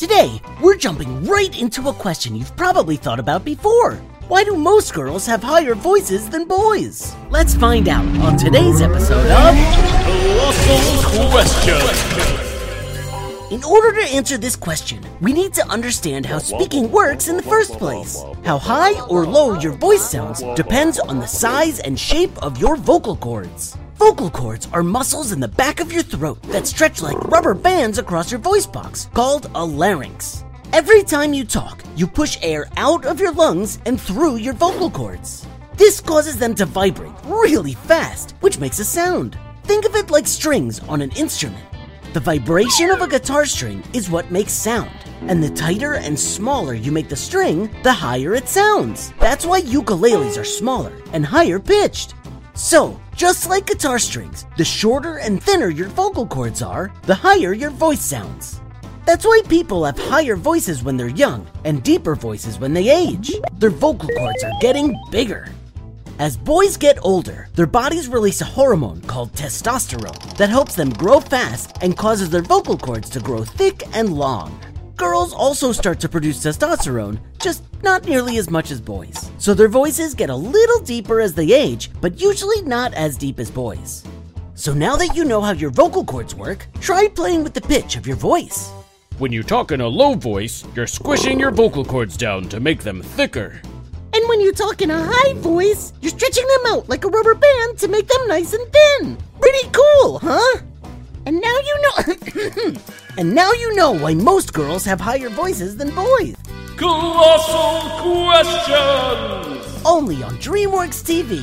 Today, we're jumping right into a question you've probably thought about before. Why do most girls have higher voices than boys? Let's find out on today's episode of Colossal Question. In order to answer this question, we need to understand how speaking works in the first place. How high or low your voice sounds depends on the size and shape of your vocal cords. Vocal cords are muscles in the back of your throat that stretch like rubber bands across your voice box, called a larynx. Every time you talk, you push air out of your lungs and through your vocal cords. This causes them to vibrate really fast, which makes a sound. Think of it like strings on an instrument. The vibration of a guitar string is what makes sound, and the tighter and smaller you make the string, the higher it sounds. That's why ukuleles are smaller and higher pitched. So, just like guitar strings, the shorter and thinner your vocal cords are, the higher your voice sounds. That's why people have higher voices when they're young and deeper voices when they age. Their vocal cords are getting bigger. As boys get older, their bodies release a hormone called testosterone that helps them grow fast and causes their vocal cords to grow thick and long. Girls also start to produce testosterone, just not nearly as much as boys. So their voices get a little deeper as they age, but usually not as deep as boys. So now that you know how your vocal cords work, try playing with the pitch of your voice. When you talk in a low voice, you're squishing your vocal cords down to make them thicker. And when you talk in a high voice, you're stretching them out like a rubber band to make them nice and thin. Pretty cool, huh? And now you know And now you know why most girls have higher voices than boys. Colossal Questions! Only on DreamWorks TV.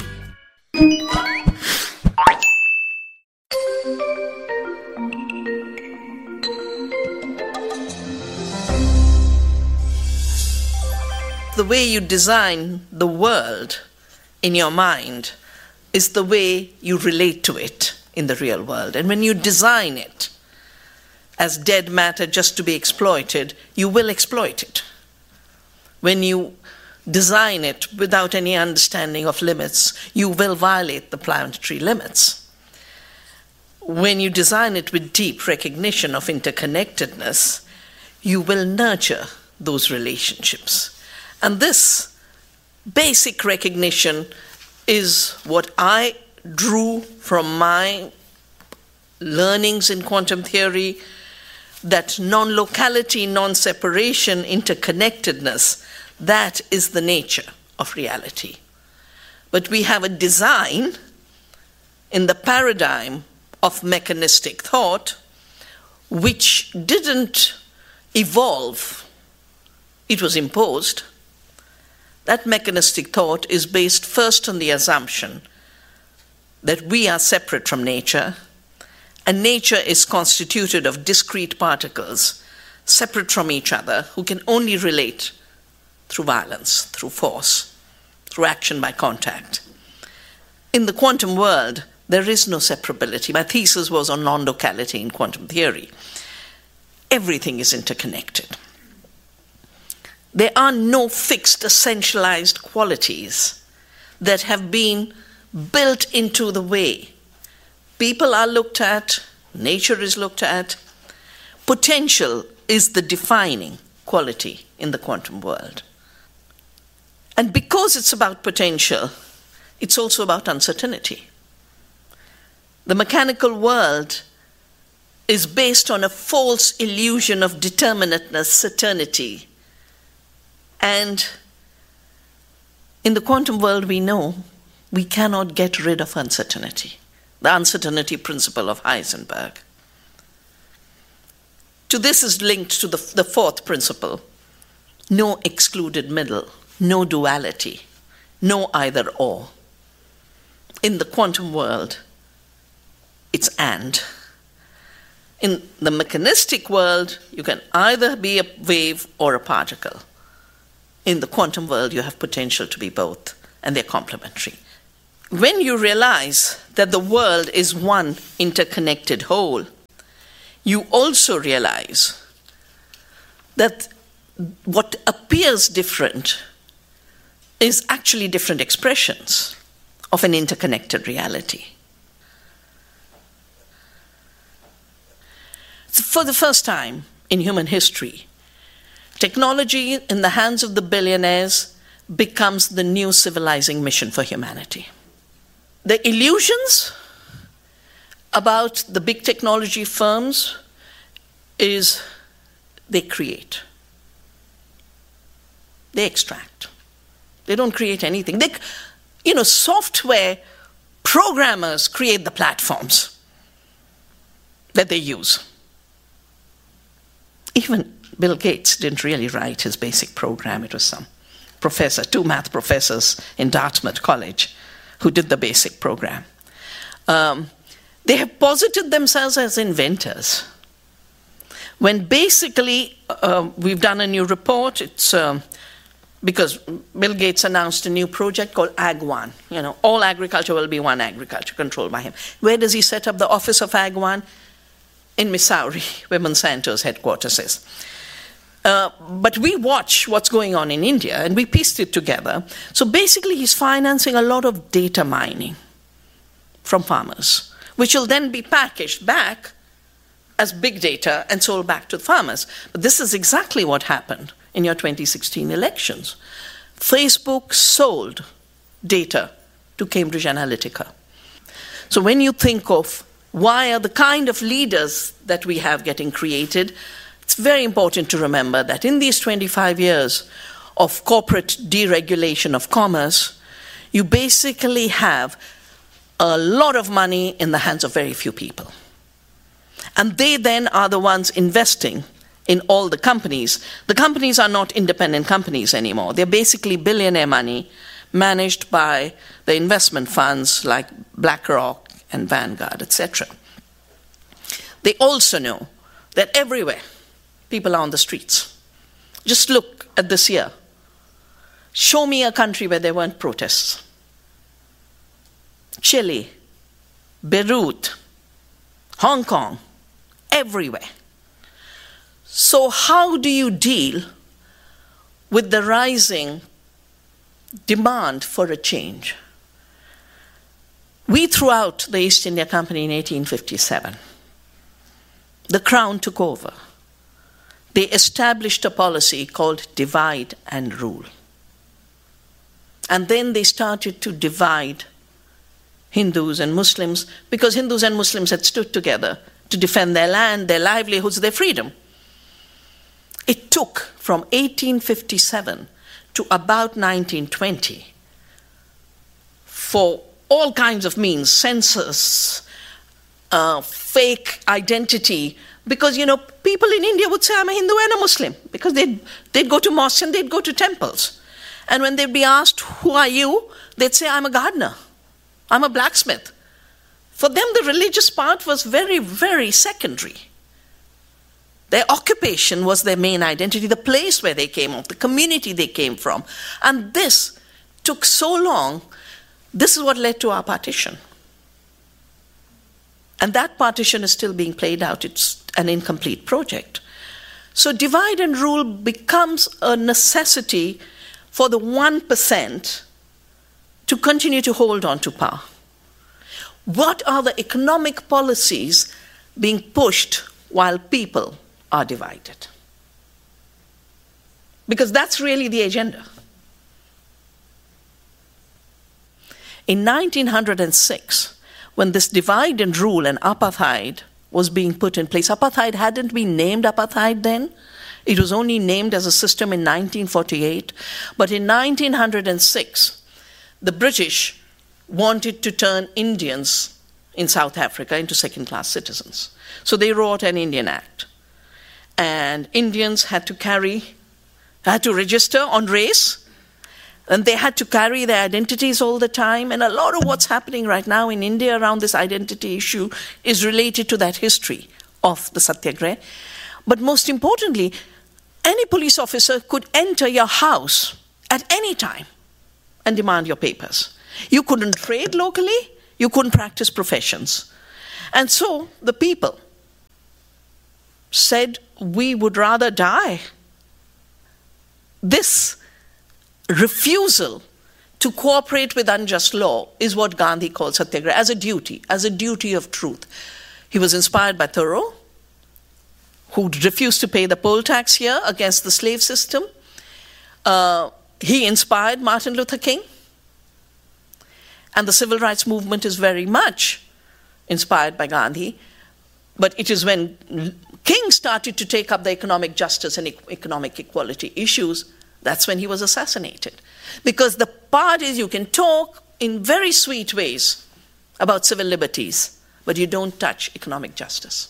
The way you design the world in your mind is the way you relate to it in the real world. And when you design it as dead matter just to be exploited, you will exploit it. When you design it without any understanding of limits, you will violate the planetary limits. When you design it with deep recognition of interconnectedness, you will nurture those relationships. And this basic recognition is what I drew from my learnings in quantum theory, that non-locality, non-separation, interconnectedness, that is the nature of reality. But we have a design in the paradigm of mechanistic thought which didn't evolve, it was imposed. That mechanistic thought is based first on the assumption that we are separate from nature, and nature is constituted of discrete particles separate from each other who can only relate through violence, through force, through action by contact. In the quantum world, there is no separability. My thesis was on non-locality in quantum theory. Everything is interconnected. There are no fixed, essentialized qualities that have been built into the way people are looked at, nature is looked at. Potential is the defining quality in the quantum world. And because it's about potential, it's also about uncertainty. The mechanical world is based on a false illusion of determinateness, certainty. And in the quantum world, we know we cannot get rid of uncertainty, the uncertainty principle of Heisenberg. To this is linked to the fourth principle: no excluded middle, no duality, no either or. In the quantum world, it's and. In the mechanistic world, you can either be a wave or a particle. In the quantum world, you have potential to be both, and they're complementary. When you realize that the world is one interconnected whole, you also realize that what appears different is actually different expressions of an interconnected reality. For the first time in human history, Technology in the hands of the billionaires becomes the new civilizing mission for humanity. The illusions about the big technology firms is they create. They extract. They don't create anything. Software programmers create the platforms that they use. Even Bill Gates didn't really write his basic program. It was some professor, 2 math professors in Dartmouth College who did the basic program. They have posited themselves as inventors. When basically, we've done a new report, it's because Bill Gates announced a new project called Ag1. All agriculture will be one agriculture controlled by him. Where does he set up the office of Ag1? In Missouri, where Monsanto's headquarters is. But we watch what's going on in India, and we pieced it together. So basically, he's financing a lot of data mining from farmers, which will then be packaged back as big data and sold back to the farmers. But this is exactly what happened in your 2016 elections. Facebook sold data to Cambridge Analytica. So when you think of why are the kind of leaders that we have getting created, it's very important to remember that in these 25 years of corporate deregulation of commerce, you basically have a lot of money in the hands of very few people. And they then are the ones investing in all the companies. The companies are not independent companies anymore. They're basically billionaire money managed by the investment funds like BlackRock and Vanguard, etc. They also know that everywhere people are on the streets. Just look at this year. Show me a country where there weren't protests. Chile, Beirut, Hong Kong, everywhere. So how do you deal with the rising demand for a change? We threw out the East India Company in 1857. The Crown took over. They established a policy called divide and rule. And then they started to divide Hindus and Muslims because Hindus and Muslims had stood together to defend their land, their livelihoods, their freedom. It took from 1857 to about 1920 for all kinds of means, census, fake identity, because, people in India would say, I'm a Hindu and a Muslim, because they'd go to mosques and they'd go to temples. And when they'd be asked, who are you? They'd say, I'm a gardener. I'm a blacksmith. For them, the religious part was very, very secondary. Their occupation was their main identity, the place where they came from, the community they came from. And this took so long. This is what led to our partition. And that partition is still being played out. It's an incomplete project. So divide and rule becomes a necessity for the 1% to continue to hold on to power. What are the economic policies being pushed while people are divided? Because that's really the agenda. In 1906, when this divide and rule and apartheid was being put in place, apartheid hadn't been named apartheid then. It was only named as a system in 1948. But in 1906, the British wanted to turn Indians in South Africa into second-class citizens. So they wrote an Indian Act. And Indians had to register on race, and they had to carry their identities all the time. And a lot of what's happening right now in India around this identity issue is related to that history of the Satyagraha. But most importantly, any police officer could enter your house at any time and demand your papers. You couldn't trade locally, you couldn't practice professions. And so the people said, we would rather die. This refusal to cooperate with unjust law is what Gandhi called Satyagraha, as a duty of truth. He was inspired by Thoreau, who refused to pay the poll tax here against the slave system. He inspired Martin Luther King. And the civil rights movement is very much inspired by Gandhi. But it is when King started to take up the economic justice and economic equality issues, that's when he was assassinated. Because the part is, you can talk in very sweet ways about civil liberties, but you don't touch economic justice.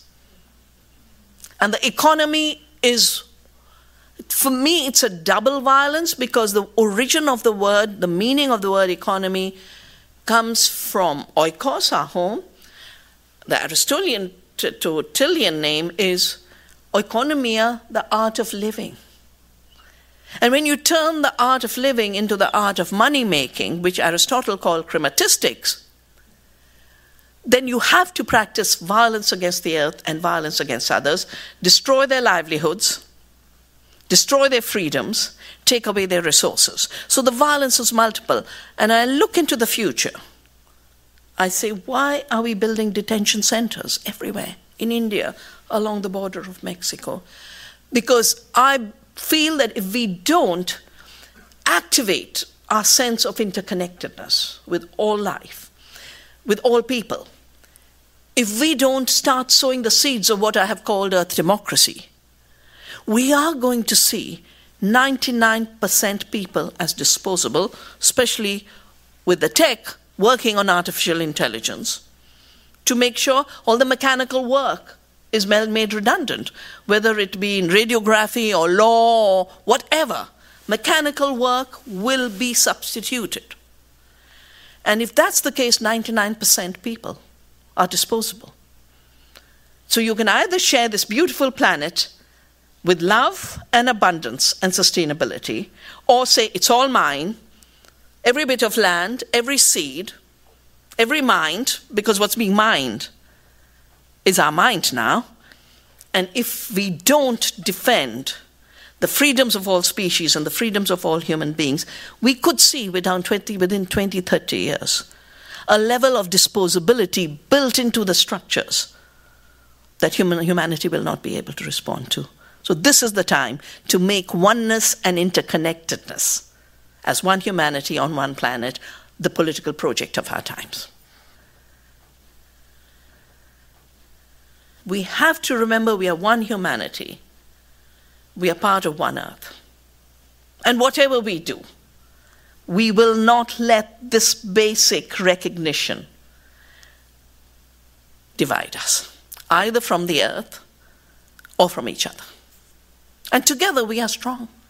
And the economy is, for me, it's a double violence, because the origin of the word, the meaning of the word economy, comes from oikos, our home. The Aristotelian name is oikonomia, the art of living. And when you turn the art of living into the art of money-making, which Aristotle called chrematistics, then you have to practice violence against the earth and violence against others, destroy their livelihoods, destroy their freedoms, take away their resources. So the violence is multiple. And I look into the future. I say, why are we building detention centers everywhere? In India, along the border of Mexico. Because I feel that if we don't activate our sense of interconnectedness with all life, with all people, if we don't start sowing the seeds of what I have called earth democracy, we are going to see 99% people as disposable, especially with the tech working on artificial intelligence, to make sure all the mechanical work is made redundant, whether it be in radiography or law or whatever. Mechanical work will be substituted. And if that's the case, 99% people are disposable. So you can either share this beautiful planet with love and abundance and sustainability, or say, it's all mine, every bit of land, every seed, every mind, because what's being mined is our mind now. And if we don't defend the freedoms of all species and the freedoms of all human beings, we could see within 20, 30 years, a level of disposability built into the structures that humanity will not be able to respond to. So this is the time to make oneness and interconnectedness as one humanity on one planet the political project of our times. We have to remember we are one humanity. We are part of one earth. And whatever we do, we will not let this basic recognition divide us, either from the earth or from each other. And together we are strong.